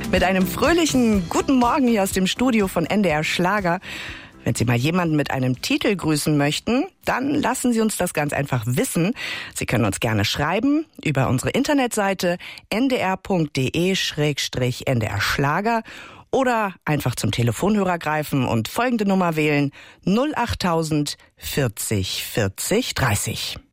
mit einem fröhlichen Guten Morgen hier aus dem Studio von NDR Schlager. Wenn Sie mal jemanden mit einem Titel grüßen möchten, dann lassen Sie uns das ganz einfach wissen. Sie können uns gerne schreiben über unsere Internetseite ndr.de/ndr Schlager oder einfach zum Telefonhörer greifen und folgende Nummer wählen: 08000 40 40 30.